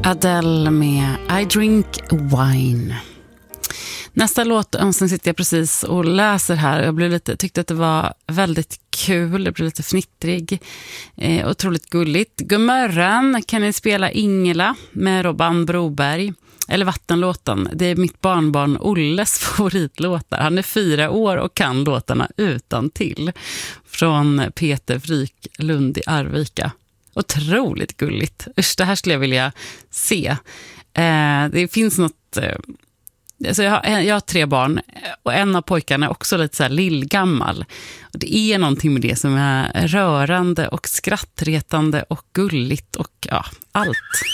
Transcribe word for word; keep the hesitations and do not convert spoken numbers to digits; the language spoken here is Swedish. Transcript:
Adele med I Drink Wine. Nästa låt, sen sitter jag precis och läser här. Jag blev lite, tyckte att det var väldigt kul. Det blev lite fnittrig. Eh, otroligt gulligt. Godmorgon, kan ni spela Ingela med Robban Broberg? Eller Vattenlåten. Det är mitt barnbarn Olles favoritlåtar. Han är fyra år och kan låtarna utan till. Från Peter Fryklund i Arvika. Otroligt gulligt. Usch, det här skulle jag vilja se. Eh, det finns något... Eh, alltså jag, har, jag har tre barn och en av pojkarna är också lite så här lillgammal. Och det är någonting med det som är rörande och skrattretande och gulligt och ja, allt.